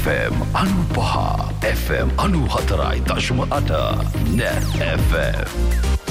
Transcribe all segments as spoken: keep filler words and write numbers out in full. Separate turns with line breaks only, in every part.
F M අනුපහ F M අනුහතරයි දශම අට Net F M.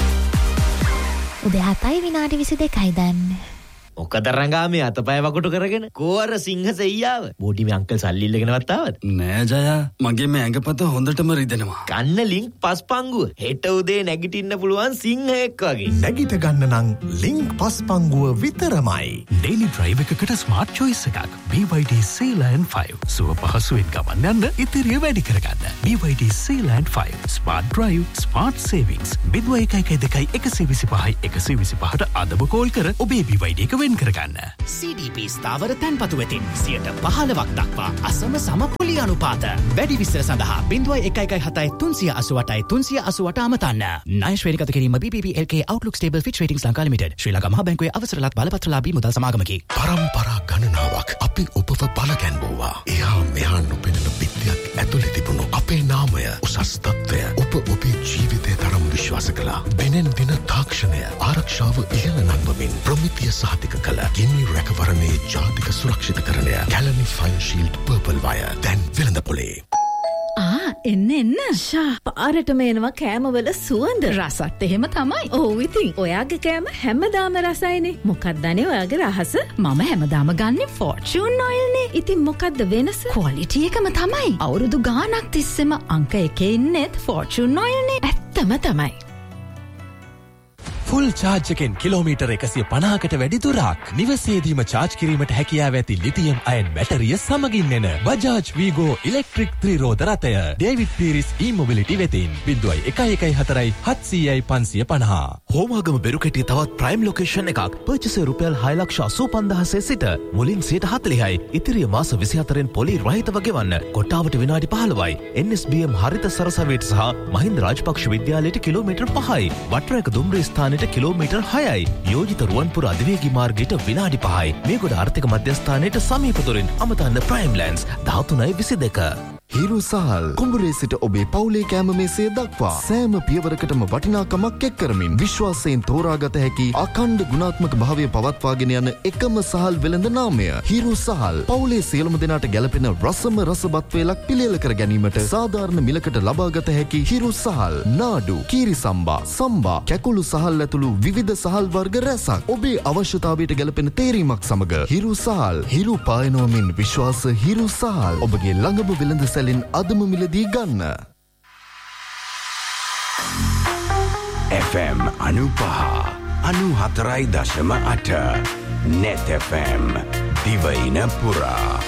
උදේ හතයි විනාඩි විසි දෙකයි දැන්.
මොකද රංගාමේ අතපය වකුටු කරගෙන කෝර සිංහ සෙයියාව බෝඩි මේ අංකල් සල්ලි ඉල්ලගෙනවත් ආවද
නෑ ජයා මගේ මේ ඇඟපත හොඳටම රිදෙනවා
කන්න ලින්ක් පස්පංගුව හෙට උදේ නැගිටින්න පුළුවන් සිංහෙක් වගේ
නැගිට ගන්න නම් ලින්ක් පස්පංගුව විතරමයි ඩේලි ඩ්‍රයිව් එකකට ස්මාර්ට් චොයිස් එකක් B Y D Sealand five සුව පහසුවෙන් ගමන් යන්න ඉතිරිය වැඩි කරගන්න B Y D Sealand five smart drive smart සේවිංග්ස් බිඳුව එකයි දෙකයි එකසිය විසිපහයි එකසිය විසිපහට අදම කෝල් කර ඔබේ B Y D එක කරගන්න.
C D P ස්ථාවර තැන්පතු වෙතින් සියයට පහළොවක් දක්වා අසම සම පොලි අනුපාත. වැඩි විස්තර සඳහා බිංදුව එකයි එකයි හතයි තුන්සිය අසූඅටයි තුන්සිය අසූඅට අමතන්න. ණය ශ්‍රේණිගත කිරීම B P P L K Outlook Stable Fitch Ratings Lanka limited. ශ්‍රී ලංකා මහා බැංකුවේ අවසරලත් බලපත්‍රලාභී මුදල් සමාගමකි.
පරම්පරා ගණනාවක් අපි ඔබව බලගැන්වුවා. එහා මෙහා නොපෙනෙන බිත්තියක් ඇතුලේ තිබුණු අපේ නාමය උසස් තත්ත්වය ඔබ ඔබේ ජීවිතය තරම් විශ්වාස කළා. දිනෙන් දින තාක්ෂණය ආරක්ෂාව ඉහළ නංවමින් ප්‍රමිතිය සහතික කළ ගිනි රැකවරණයේ ජාතික සුරක්ෂිතකරණය Kelani fine shield purple wire දැන් වෙළඳපොලේ.
ආ එන්න එන්න ෂා පාරටම එනවා කෑමවල සුවඳ රසත් එහෙම තමයි. ඔව් ඉතින් ඔයාගේ කෑම හැමදාම රසයිනේ. මොකක්ද අනේ ඔයාගේ රහස? මම හැමදාම ගන්නේ ෆෝර්චුන් ඔයිල් නේ. ඉතින් මොකක්ද වෙනස? ක්වොලිටි එකම තමයි. අවුරුදු ගාණක් තිස්සෙම අංක එකේ ඉන්නෙත් ෆෝර්චුන් ඔයිල් නේ. ඇත්තම තමයි.
ෆුල් චාර්ජ් එකෙන් කිලෝමීටර් එකසිය පනහකට වැඩි දුරක් නිවසේදීම චාර්ජ් කිරීමට හැකියාව ඇති ලිතියම් අයන් බැටරිය සමගින් එන බජාජ් වීගෝ ඉලෙක්ට්‍රික් ත්‍රිරෝද රථය ඩේවිඩ් පීරිස් ඊ-මොබිලිටි වෙතින් බිංදුවයි එකයි එකයි හතරයි හත්සීයයි පන්සිය පනහ.
හෝමාගම බෙරුකෙටිය තවත් ප්‍රයිම් ලොකේෂන් එකක්. පර්චේස් රුපියල් හය ලක්ෂ අසූ පන්දාහසේ සිට මුලින් සියයට හතළිහයි ඉතිරිය මාස විසිහතරෙන් පොලි රහිතව ගෙවන්න. කොට්ටාවට විනාඩි පහළොවයි. N S B M හරිත සරසවියට සහ මහින්ද රාජපක්ෂ විද්‍යාලයට කිලෝමීටර් පහයි. වටරැක දුම්රිය ස්ථානයට කිලෝමීටර් හයයි. යෝජිත රුවන්පුර අධිවේගී මාර්ගයට විනාඩි පහයි. මේගොඩ ආර්ථික මධ්‍යස්ථානයට සමීපතුරින් අමතන්න ප්‍රයිම් ලෑන්ඩ්ස් දහතුනයි විසි දෙක.
හිරු සහල් කුඹුරේ සිට ඔබේ පවුලේ කෑම මේසය දක්වා සෑම පියවරකටම වටිනාකමක් එක් කරමින් විශ්වාසයෙන් තෝරාගත හැකි අඛණ්ඩ ගුණාත්මක භාවය පවත්වාගෙන යන එකම සහල් වෙළඳ නාමය හිරු සහල්. පවුලේ සියලුම දෙනාට ගැළපෙන රසම රසබත් වේලක් පිළියෙල කර ගැනීමට සාධාරණ මිලකට ලබාගත හැකි හිරු සහල්. නාඩු, කීරි සම්බා, සම්බා, කැකුළු සහල් ඇතුළු විවිධ සහල් වර්ග රැසක්. ඔබේ අවශ්‍යතාවයට ගැළපෙන තේරීමක් සමග හිරු සහල්. හිරු පායනෝමින් විශ්වාස හිරු සහල්. ඔබගේ ළඟම වෙළඳ සැලින් අදම මිලදී ගන්න.
එෆ් එම් අනුපහ අනුහතරයි දශම අට Net එෆ් එම් දිවයින පුරා